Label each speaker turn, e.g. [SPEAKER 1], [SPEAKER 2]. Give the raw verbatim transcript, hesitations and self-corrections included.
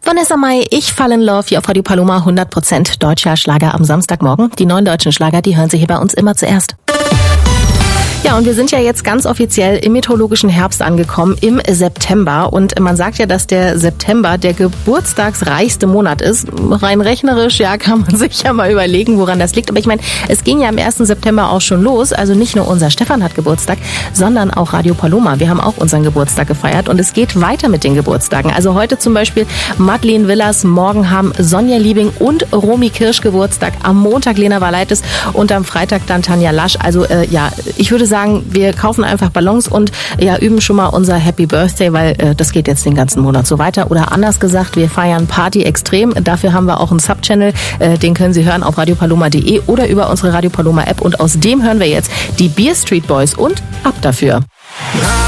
[SPEAKER 1] Vanessa Mai, ich fall in love hier auf Radio Paloma, hundert Prozent deutscher Schlager am Samstagmorgen. Die neuen deutschen Schlager, die hören Sie hier bei uns immer zuerst. Ja, und wir sind ja jetzt ganz offiziell im meteorologischen Herbst angekommen, im September. Und man sagt ja, dass der September der geburtstagsreichste Monat ist. Rein rechnerisch, ja, kann man sich ja mal überlegen, woran das liegt. Aber ich meine, es ging ja am ersten September auch schon los. Also nicht nur unser Stefan hat Geburtstag, sondern auch Radio Paloma. Wir haben auch unseren Geburtstag gefeiert und es geht weiter mit den Geburtstagen. Also heute zum Beispiel Madeleine Villas, morgen haben Sonja Liebing und Romy Kirsch Geburtstag, am Montag Lena Valaitis und am Freitag dann Tanja Lasch. Also äh, ja, ich würde sagen, sagen, wir kaufen einfach Ballons und ja, üben schon mal unser Happy Birthday, weil äh, das geht jetzt den ganzen Monat so weiter. Oder anders gesagt, wir feiern Party extrem. Dafür haben wir auch einen Subchannel, äh, den können Sie hören auf radio paloma punkt de oder über unsere Radio Paloma App. Und aus dem hören wir jetzt die Beer Street Boys und ab dafür.